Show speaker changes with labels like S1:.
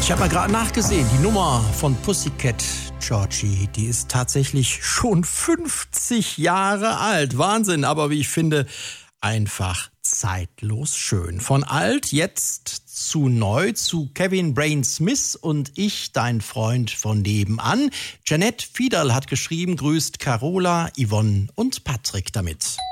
S1: Ich habe mal gerade nachgesehen, die Nummer von Pussycat Georgie, die ist tatsächlich schon 50 Jahre alt. Wahnsinn, aber wie ich finde, einfach zeitlos schön. Von alt jetzt zu neu, zu Kevin Brain Smith und ich, dein Freund von nebenan. Jeanette Fiederl hat geschrieben, grüßt Carola, Yvonne und Patrick damit.